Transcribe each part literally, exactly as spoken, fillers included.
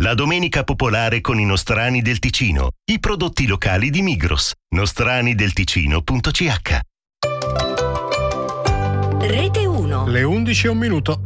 La domenica popolare con i nostrani del Ticino. I prodotti locali di Migros. nostranidelticino punto c h. Rete uno. Le undici e un minuto.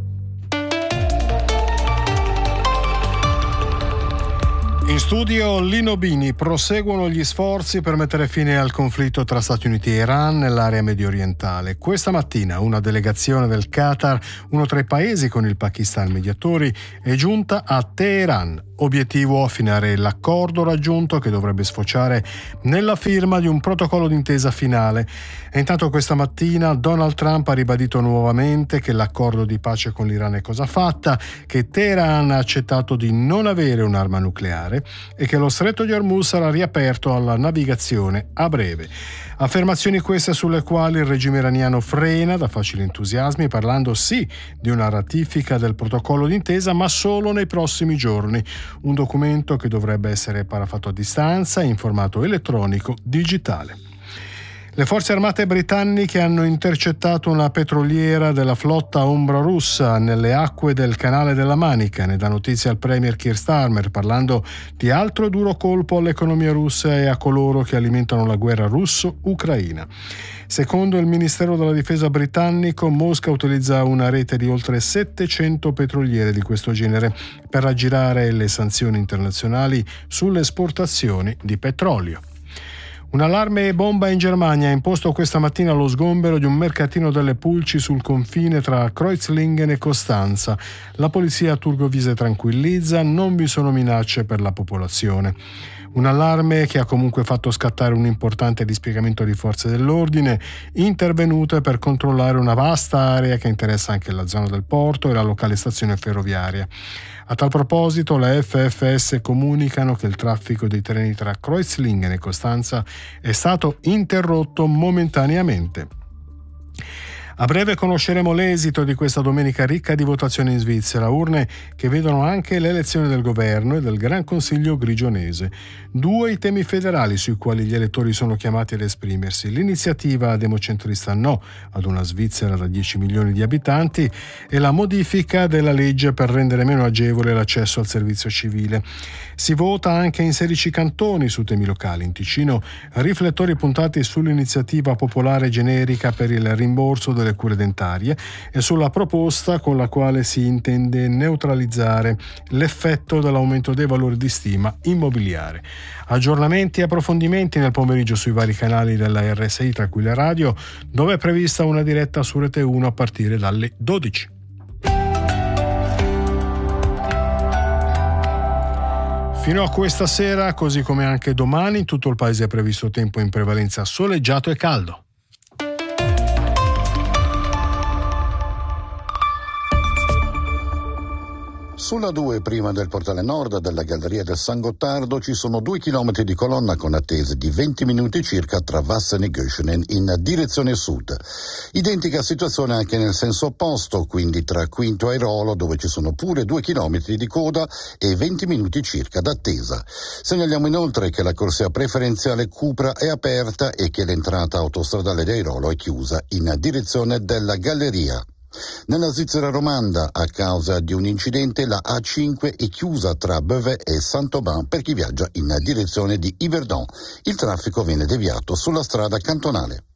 In studio Lino Bini. Proseguono gli sforzi per mettere fine al conflitto tra Stati Uniti e Iran nell'area medio orientale. Questa mattina una delegazione del Qatar, uno tra i paesi con il Pakistan mediatori, è giunta a Teheran. Obiettivo: affinare l'accordo raggiunto, che dovrebbe sfociare nella firma di un protocollo d'intesa finale. E intanto questa mattina Donald Trump ha ribadito nuovamente che l'accordo di pace con l'Iran è cosa fatta, che Teheran ha accettato di non avere un'arma nucleare e che lo stretto di Hormuz sarà riaperto alla navigazione a breve. Affermazioni queste sulle quali il regime iraniano frena da facili entusiasmi, parlando sì di una ratifica del protocollo d'intesa, ma solo nei prossimi giorni. Un documento che dovrebbe essere parafato a distanza in formato elettronico digitale. Le forze armate britanniche hanno intercettato una petroliera della flotta ombra russa nelle acque del Canale della Manica. Ne dà notizia il premier Keir Starmer, parlando di altro duro colpo all'economia russa e a coloro che alimentano la guerra russo-ucraina. Secondo il Ministero della Difesa britannico, Mosca utilizza una rete di oltre settecento petroliere di questo genere per aggirare le sanzioni internazionali sulle esportazioni di petrolio. Un allarme bomba in Germania ha imposto questa mattina lo sgombero di un mercatino delle pulci sul confine tra Kreuzlingen e Costanza. La polizia turgovise tranquillizza, non vi sono minacce per la popolazione. Un allarme che ha comunque fatto scattare un importante dispiegamento di forze dell'ordine intervenute per controllare una vasta area che interessa anche la zona del porto e la locale stazione ferroviaria. A tal proposito, la F F S comunicano che il traffico dei treni tra Kreuzlingen e Costanza è stato interrotto momentaneamente. A breve conosceremo l'esito di questa domenica ricca di votazioni in Svizzera, urne che vedono anche l'elezione del governo e del Gran Consiglio grigionese. Due i temi federali sui quali gli elettori sono chiamati ad esprimersi: l'iniziativa democentrista no ad una Svizzera da dieci milioni di abitanti e la modifica della legge per rendere meno agevole l'accesso al servizio civile. Si vota anche in sedici cantoni su temi locali. In Ticino, riflettori puntati sull'iniziativa popolare generica per il rimborso del delle cure dentarie e sulla proposta con la quale si intende neutralizzare l'effetto dell'aumento dei valori di stima immobiliare. Aggiornamenti e approfondimenti nel pomeriggio sui vari canali della R S I, tra cui la radio, dove è prevista una diretta su Rete uno a partire dalle dodici. Fino a questa sera, così come anche domani, in tutto il paese è previsto tempo in prevalenza soleggiato e caldo. Sulla due, prima del portale nord della Galleria del San Gottardo, ci sono due chilometri di colonna con attese di venti minuti circa tra Wassen e Göschenen in direzione sud. Identica situazione anche nel senso opposto, quindi tra Quinto e Airolo, dove ci sono pure due chilometri di coda e venti minuti circa d'attesa. Segnaliamo inoltre che la corsia preferenziale Cupra è aperta e che l'entrata autostradale di Airolo è chiusa in direzione della Galleria. Nella Svizzera romanda, a causa di un incidente, la A cinque è chiusa tra Beauvais e Saint-Aubin per chi viaggia in direzione di Yverdon. Il traffico viene deviato sulla strada cantonale.